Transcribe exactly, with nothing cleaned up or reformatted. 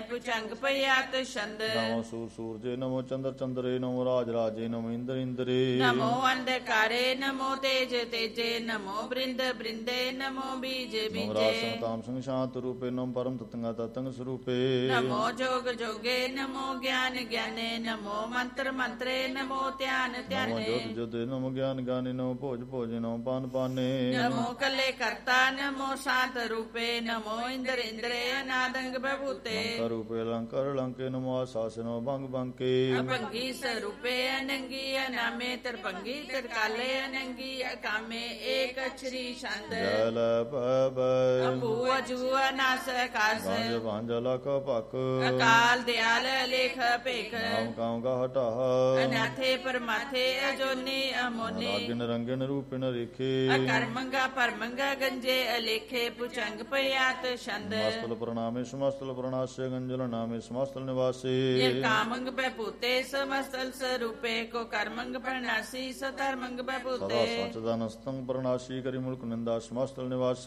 ਪੁਚੰਗ ਭਇਆਤ ਛੰਦ। ਨਮੋ ਸੂਰ ਸੂਰਜੇ ਨਮੋ ਚੰਦਰ ਚੰਦਰੇ ਨਮੋ ਰਾਜ ਰਾਜੇ ਨਮੋ ਇੰਦਰ ਇੰਦਰੇ। ਨਮੋ ਅੰਧਕਾਰੇ ਨਮੋ ਤੇਜ ਤੇਜੇ ਨਮੋ ਬ੍ਰਿੰਦ ਬ੍ਰਿੰਦੇ ਨਮੋ ਬੀਜ ਨਮੋ ਬੀਜੇ। ਰਾਜ ਸੰਗ ਤਾਮ ਸੰਗ ਸ਼ਾਂਤ ਰੂਪੇ ਨਮੋ ਪਰਮ ਤਤੰਗਾ ਤਤੰਗ ਸਰੂਪੇ। ਨਮੋ ਜੋਗ ਜੋਗੇ ਨਮੋ ਗਿਆਨ ਗਿਆਨੇ ਨਮੋ ਮੰਤਰ ਮੰਤਰੇ ਨਮੋ ਧਿਆਨ ਨਮੋ ਧਿਆਨੇ। ਜੋਤ ਜੋਤੇ ਨਮੋ ਗਿਆਨ ਗਿਆਨੀ ਨਮੋ ਭੋਜ ਭੋਜੇ ਨਮੋ ਪਾਨ ਪਾਨੇ। ਨਮੋ ਕੱਲੇ ਕਰਤਾ ਨਮੋ ਸ਼ਾਂਤ ਰੂਪੇ ਨਮੋ ਇੰਦਰ ਇੰਦਰੇ ਅਨਾਦੰਗ ਬਭੂਤੇ। ਲੰਕਾ ਰੂਪੇ ਲੰਕਾਰ ਲੰਕੇ ਨਮੋ ਆਸਾਸ ਨਮੋ ਭੰਗ ਭੰਕੇ। ਅਭੰਗੀ ਸਰੂਪੇ ਅਨੰਗੀ ਅਨਾਮੇ ਤਰਪੰਗੀ ਤਰਕਾਲੇ ਅਨੰਗੀ ਅਕਾਮੇ ਏਕ ਅਛਰੀ ਛੰਦ। ਜੈ ਲੈ ਪੈ ਬੈ ਅਪੂ ਅਜੂ ਅਨਾਸ ਆਕਾਸ। ਭਾਂਜ ਭਾਂਜ ਲਕ ਭਕ। ਅਕਾਲ ਦਿਆਲ ਲੇਖ ਭੇਖ। ਨਾਮ ਕਾਮ ਕਾ ਹਟਾ। ਅਨਾਥੇ ਪਰਮਾਥੇ ਅਜੋਨੀ ਅਮੋਨੀ। ਰਾਗਿਨ ਰੰਗਿਨ ਰੂਪਿਨ ਰੇਖੇ। ਅਕਰਮੰਗਾ ਪਰਮੰਗਾ ਗੰਜੇ ਅਲੇਖੇ ਪੁਚੰਗ ਭਇਆਤ ਛੰਦ। ਮਸਤਲ ਪ੍ਰਣਾਮੇ ਸਮਸਤਲ ਪ੍ਰਣਾਸੇ ਗੰਜਲ ਨਾਮੇ ਸਮਸਤਲ ਨਿਵਾਸੇ। ਕਾਮੰਗ ਬਭੂਤੇ ਸਮਸਤਲ ਸਰੂਪੇ ਕੋ ਕਰਮੰਗ ਪ੍ਰਣਾਸੀ ਸਤਰਮੰਗ ਸਦਾ ਬਭੂਤੇ। ਸਚਦਾਨਸਤੰ ਪ੍ਰਣਾਸੀ ਕਰੀ ਮੁਲਕ ਨਿੰਦਾ ਸਮਸਤਲ ਨਿਵਾਸੀ।